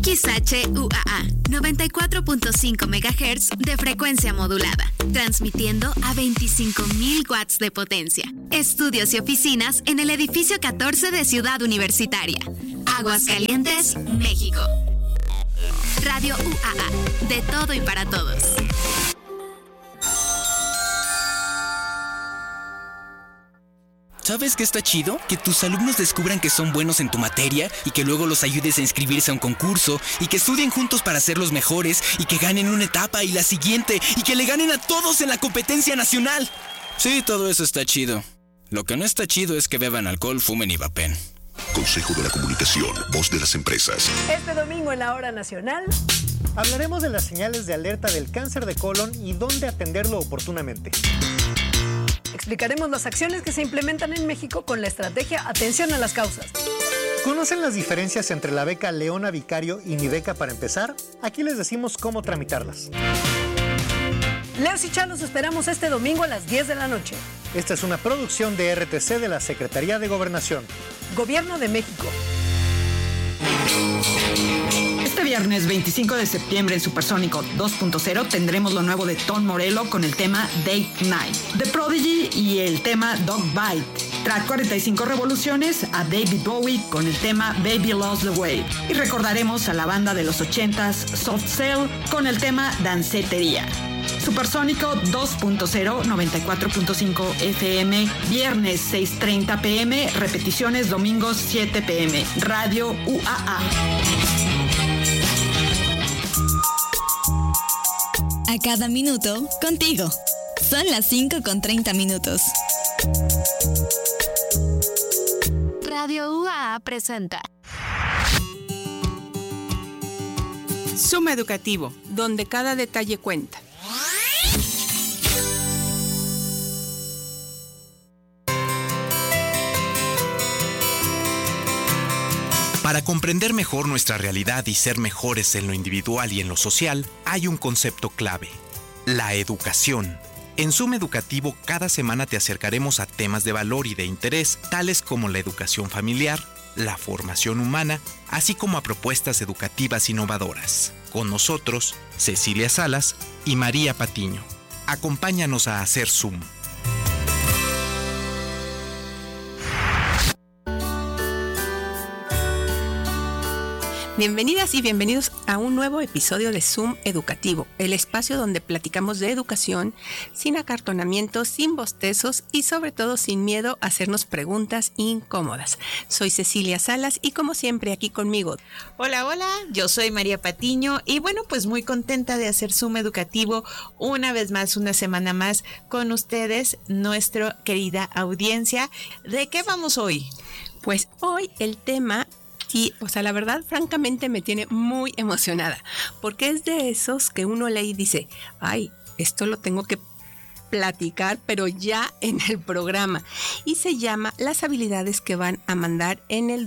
XHUAA 94.5 MHz de frecuencia modulada, transmitiendo a 25.000 watts de potencia. Estudios y oficinas en el edificio 14 de Ciudad Universitaria, Aguascalientes, México. Radio UAA, de todo y para todos. ¿Sabes qué está chido? Que tus alumnos descubran que son buenos en tu materia y que luego los ayudes a inscribirse a un concurso y que estudien juntos para ser los mejores y que ganen una etapa y la siguiente y que le ganen a todos en la competencia nacional. Sí, todo eso está chido. Lo que no está chido es que beban alcohol, fumen y vapen. Consejo de la Comunicación, voz de las empresas. Este domingo en la Hora Nacional hablaremos de las señales de alerta del cáncer de colon y dónde atenderlo oportunamente. Explicaremos las acciones que se implementan en México con la estrategia Atención a las Causas. ¿Conocen las diferencias entre la beca Leona Vicario y Mi Beca para empezar? Aquí les decimos cómo tramitarlas. Leos y Chá los esperamos este domingo a las 10 de la noche. Esta es una producción de RTC de la Secretaría de Gobernación. Gobierno de México. Este viernes 25 de septiembre en Supersónico 2.0 tendremos lo nuevo de Tom Morello con el tema Date Night, The Prodigy y el tema Dog Bite. Track 45 revoluciones a David Bowie con el tema Baby Lost the Way. Y recordaremos a la banda de los 80s Soft Cell con el tema Dancetería. Supersónico 2.0, 94.5 FM, viernes 6:30 PM, repeticiones domingos 7 PM. Radio UAA. A cada minuto, contigo. Son las 5:30. Radio UAA presenta Zoom Educativo, donde cada detalle cuenta. Para comprender mejor nuestra realidad y ser mejores en lo individual y en lo social, hay un concepto clave: la educación. En Zoom Educativo, cada semana te acercaremos a temas de valor y de interés, tales como la educación familiar, la formación humana, así como a propuestas educativas innovadoras. Con nosotros, Cecilia Salas y María Patiño. Acompáñanos a hacer Zoom. Bienvenidas y bienvenidos a un nuevo episodio de Zoom Educativo, el espacio donde platicamos de educación sin acartonamientos, sin bostezos y sobre todo sin miedo a hacernos preguntas incómodas. Soy Cecilia Salas y como siempre aquí conmigo. Hola, yo soy María Patiño y bueno, pues muy contenta de hacer Zoom Educativo una vez más, una semana más con ustedes, nuestra querida audiencia. ¿De qué vamos hoy? Pues hoy el tema... Y, la verdad, francamente me tiene muy emocionada, porque es de esos que uno lee y dice, ay, esto lo tengo que platicar, pero ya en el programa. Y se llama Las habilidades que van a mandar en el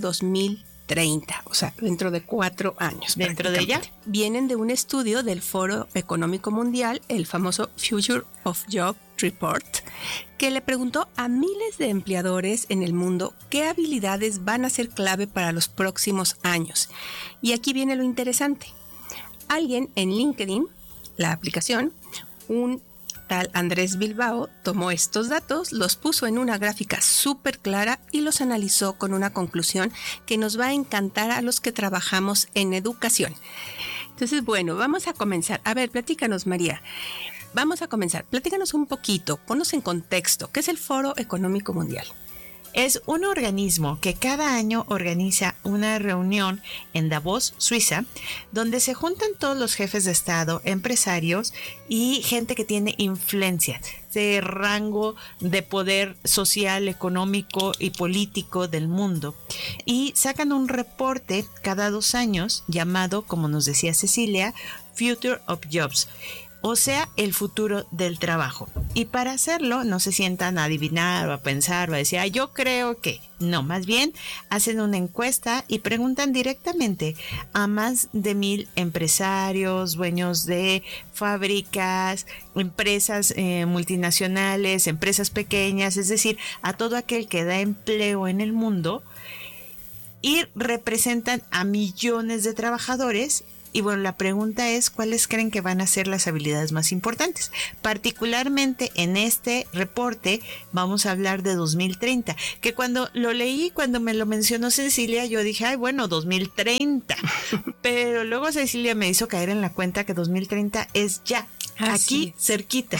2030, dentro de 4 años. ¿Dentro de ella? Vienen de un estudio del Foro Económico Mundial, el famoso Future of Job Report, que le preguntó a miles de empleadores en el mundo qué habilidades van a ser clave para los próximos años. Y aquí viene lo interesante. Alguien en LinkedIn, la aplicación, un tal Andrés Bilbao, tomó estos datos, los puso en una gráfica súper clara y los analizó con una conclusión que nos va a encantar a los que trabajamos en educación. Entonces, bueno, vamos a comenzar. A ver, platícanos, María. Vamos a comenzar. Platícanos un poquito, ponnos en contexto. ¿Qué es el Foro Económico Mundial? Es un organismo que cada año organiza una reunión en Davos, Suiza, donde se juntan todos los jefes de Estado, empresarios y gente que tiene influencia de rango de poder social, económico y político del mundo. Y sacan un reporte cada 2 años llamado, como nos decía Cecilia, Future of Jobs. O sea, el futuro del trabajo. Y para hacerlo no se sientan a adivinar o a pensar o a decir, yo creo que. No, más bien hacen una encuesta y preguntan directamente a más de 1,000 empresarios, dueños de fábricas, empresas multinacionales, empresas pequeñas, es decir, a todo aquel que da empleo en el mundo. y representan a millones de trabajadores. Y bueno, la pregunta es, ¿cuáles creen que van a ser las habilidades más importantes? Particularmente en este reporte vamos a hablar de 2030, que cuando lo leí, cuando me lo mencionó Cecilia, yo dije, ay, bueno, 2030. Pero luego Cecilia me hizo caer en la cuenta que 2030 es ya, aquí cerquita.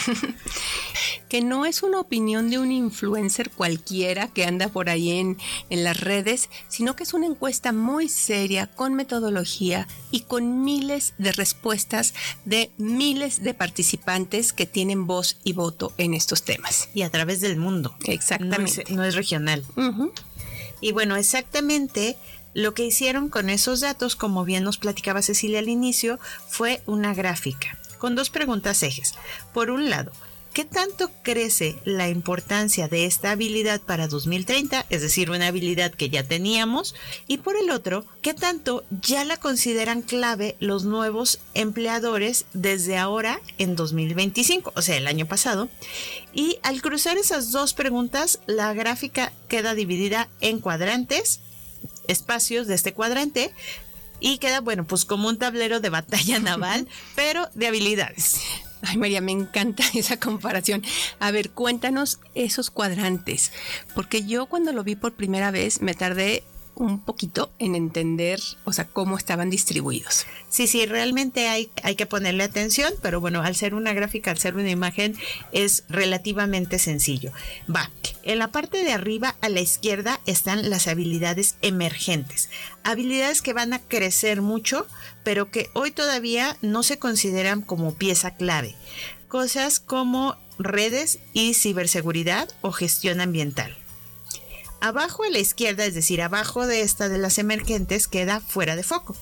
Que no es una opinión de un influencer cualquiera que anda por ahí en las redes, sino que es una encuesta muy seria, con metodología y con miles de respuestas de miles de participantes que tienen voz y voto en estos temas. Y a través del mundo. Exactamente. No es regional. Uh-huh. Y bueno, exactamente lo que hicieron con esos datos, como bien nos platicaba Cecilia al inicio, fue una gráfica con 2 preguntas ejes. Por un lado, ¿qué tanto crece la importancia de esta habilidad para 2030? Es decir, una habilidad que ya teníamos. Y por el otro, ¿qué tanto ya la consideran clave los nuevos empleadores desde ahora en 2025? O sea, el año pasado. Y al cruzar esas 2 preguntas, la gráfica queda dividida en cuadrantes, espacios de este cuadrante, y queda, bueno, pues como un tablero de batalla naval, pero de habilidades. Ay, María, me encanta esa comparación. A ver, cuéntanos esos cuadrantes, porque yo cuando lo vi por primera vez me tardé un poquito en entender, o sea, cómo estaban distribuidos. Sí, realmente hay que ponerle atención, pero bueno, al ser una gráfica, al ser una imagen, es relativamente sencillo. En la parte de arriba a la izquierda están las habilidades emergentes, habilidades que van a crecer mucho, pero que hoy todavía no se consideran como pieza clave. Cosas como redes y ciberseguridad o gestión ambiental. Abajo a la izquierda, es decir, abajo de esta de las emergentes, queda fuera de foco.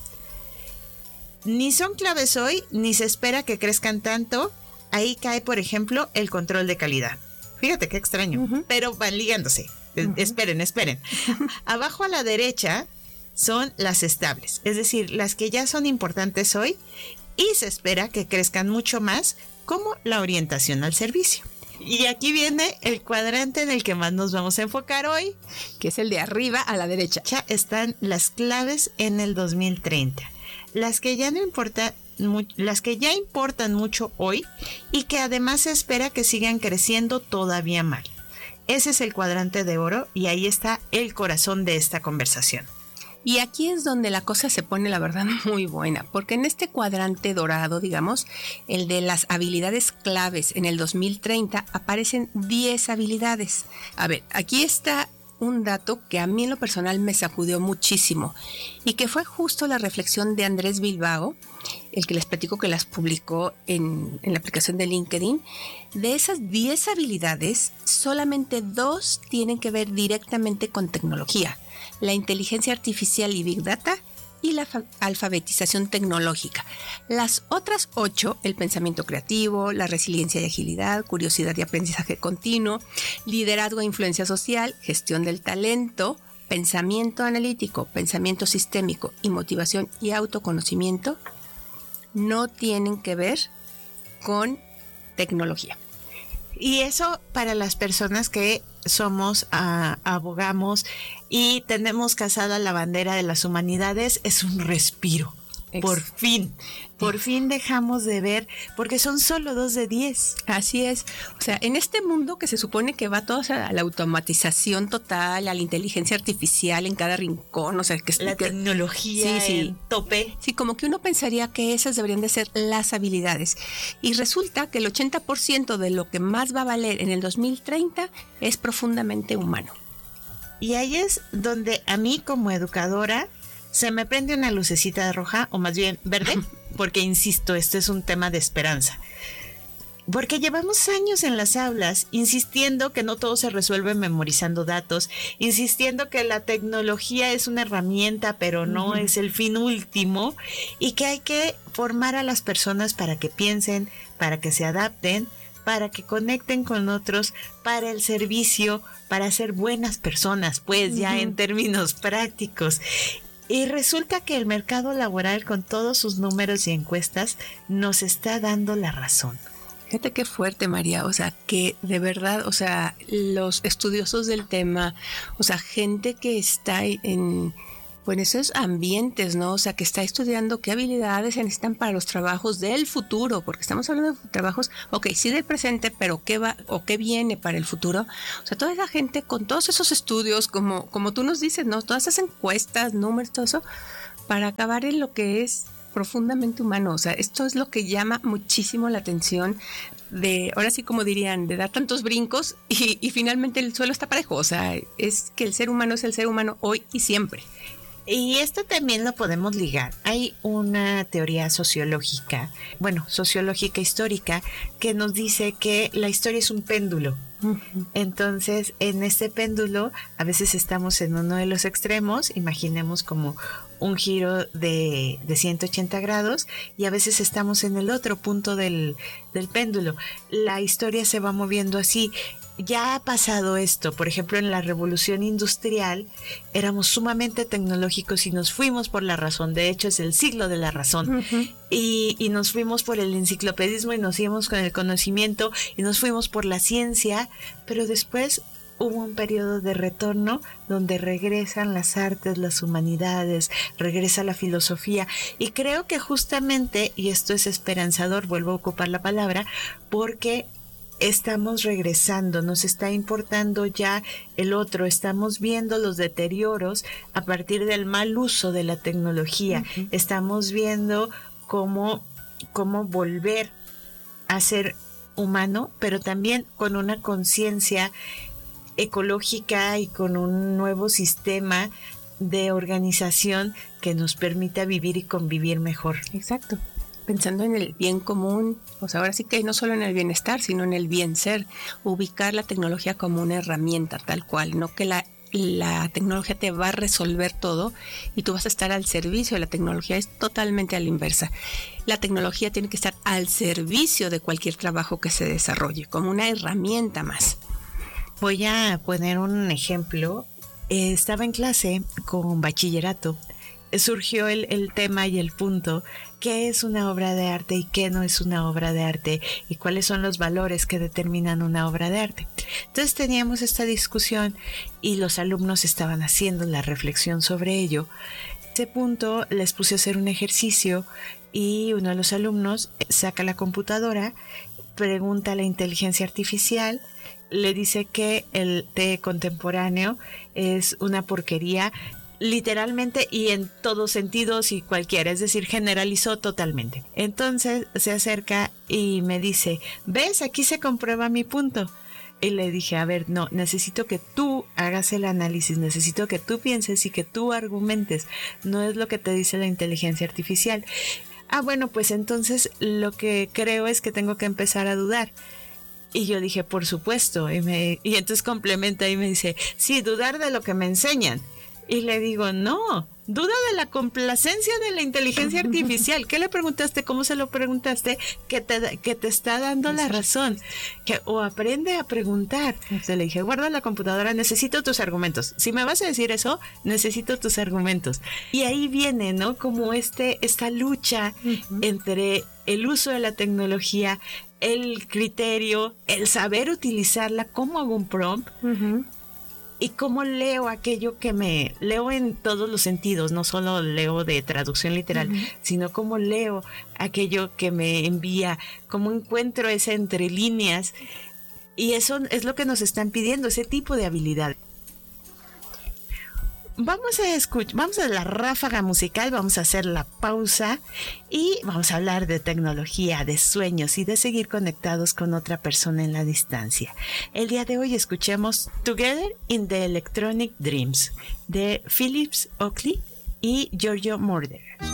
Ni son claves hoy, ni se espera que crezcan tanto. Ahí cae, por ejemplo, el control de calidad. Fíjate qué extraño, pero van ligándose. Esperen. Abajo a la derecha son las estables, es decir, las que ya son importantes hoy y se espera que crezcan mucho más, como la orientación al servicio. Y aquí viene el cuadrante en el que más nos vamos a enfocar hoy, que es el de arriba a la derecha. Ya están las claves en el 2030, las que ya no importan, las que ya importan mucho hoy y que además se espera que sigan creciendo todavía más. Ese es el cuadrante de oro y ahí está el corazón de esta conversación. Y aquí es donde la cosa se pone, la verdad, muy buena, porque en este cuadrante dorado, digamos, el de las habilidades claves en el 2030, aparecen 10 habilidades. A ver, aquí está un dato que a mí en lo personal me sacudió muchísimo y que fue justo la reflexión de Andrés Bilbao, el que les platico que las publicó en la aplicación de LinkedIn. De esas 10 habilidades, solamente 2 tienen que ver directamente con tecnología: la inteligencia artificial y Big Data y la alfabetización tecnológica. Las otras 8, el pensamiento creativo, la resiliencia y agilidad, curiosidad y aprendizaje continuo, liderazgo e influencia social, gestión del talento, pensamiento analítico, pensamiento sistémico y motivación y autoconocimiento, no tienen que ver con tecnología. Y eso para las personas que somos, abogamos y tenemos cazada la bandera de las humanidades, es un respiro. Por fin dejamos de ver, porque son solo 2 de 10. Así es. O sea, en este mundo que se supone que va todo a la automatización total, a la inteligencia artificial en cada rincón, o sea, que la tecnología en tope. Sí, como que uno pensaría que esas deberían de ser las habilidades. Y resulta que el 80% de lo que más va a valer en el 2030 es profundamente humano. Y ahí es donde a mí como educadora se me prende una lucecita roja, o más bien verde, porque insisto, este es un tema de esperanza. Porque llevamos años en las aulas insistiendo que no todo se resuelve memorizando datos, insistiendo que la tecnología es una herramienta, pero no es el fin último, y que hay que formar a las personas para que piensen, para que se adapten, para que conecten con otros, para el servicio, para ser buenas personas, pues ya en términos prácticos. Y resulta que el mercado laboral, con todos sus números y encuestas, nos está dando la razón. Fíjate qué fuerte, María. O sea, que de verdad, o sea, los estudiosos del tema, o sea, gente que está en Pues esos ambientes, ¿no? O sea, que está estudiando qué habilidades se necesitan para los trabajos del futuro, porque estamos hablando de trabajos, ok, sí del presente, pero qué va o qué viene para el futuro. O sea, toda esa gente con todos esos estudios, como tú nos dices, ¿no? Todas esas encuestas, números, todo eso, para acabar en lo que es profundamente humano. O sea, esto es lo que llama muchísimo la atención de, ahora sí como dirían, de dar tantos brincos y finalmente el suelo está parejo. O sea, es que el ser humano es el ser humano hoy y siempre. Y esto también lo podemos ligar. Hay una teoría sociológica histórica, que nos dice que la historia es un péndulo. Entonces, en este péndulo, a veces estamos en uno de los extremos, imaginemos como un giro de 180 grados, y a veces estamos en el otro punto del péndulo. La historia se va moviendo así. Ya ha pasado esto, por ejemplo, en la revolución industrial éramos sumamente tecnológicos y nos fuimos por la razón. De hecho, es el siglo de la razón. Y nos fuimos por el enciclopedismo y nos fuimos con el conocimiento y nos fuimos por la ciencia, pero después hubo un periodo de retorno donde regresan las artes, las humanidades, regresa la filosofía, y creo que justamente, y esto es esperanzador, vuelvo a ocupar la palabra, porque estamos regresando, nos está importando ya el otro, estamos viendo los deterioros a partir del mal uso de la tecnología, estamos viendo cómo volver a ser humano, pero también con una conciencia ecológica y con un nuevo sistema de organización que nos permita vivir y convivir mejor. Exacto. Pensando en el bien común, pues ahora sí que no solo en el bienestar, sino en el bien ser, ubicar la tecnología como una herramienta tal cual, no que la tecnología te va a resolver todo y tú vas a estar al servicio de la tecnología, es totalmente a la inversa. La tecnología tiene que estar al servicio de cualquier trabajo que se desarrolle, como una herramienta más. Voy a poner un ejemplo. Estaba en clase con bachillerato. Surgió el tema y el punto, qué es una obra de arte y qué no es una obra de arte y cuáles son los valores que determinan una obra de arte. Entonces teníamos esta discusión y los alumnos estaban haciendo la reflexión sobre ello. En ese punto les puse a hacer un ejercicio y uno de los alumnos saca la computadora, pregunta a la inteligencia artificial, le dice que el té contemporáneo es una porquería, literalmente y en todos sentidos y cualquiera, es decir, generalizó totalmente. Entonces se acerca y me dice, ¿ves? Aquí se comprueba mi punto. Y le dije, a ver, no, necesito que tú hagas el análisis, necesito que tú pienses y que tú argumentes, no es lo que te dice la inteligencia artificial. Ah, bueno, pues entonces lo que creo es que tengo que empezar a dudar. Y yo dije, por supuesto, y entonces complementa y me dice, sí, dudar de lo que me enseñan. Y le digo, no, duda de la complacencia de la inteligencia artificial. ¿Qué le preguntaste? ¿Cómo se lo preguntaste? Que te está dando la razón. O aprende a preguntar. Entonces le dije, guarda la computadora, necesito tus argumentos. Si me vas a decir eso, necesito tus argumentos. Y ahí viene, ¿no? Como esta lucha entre el uso de la tecnología, el criterio, el saber utilizarla, cómo hago un prompt, y cómo leo aquello que me leo en todos los sentidos, no solo leo de traducción literal, sino cómo leo aquello que me envía, cómo encuentro esa entre líneas, y eso es lo que nos están pidiendo, ese tipo de habilidad. Vamos a la ráfaga musical, vamos a hacer la pausa y vamos a hablar de tecnología, de sueños y de seguir conectados con otra persona en la distancia. El día de hoy escuchemos Together in the Electronic Dreams de Phillips Oakley y Giorgio Moroder.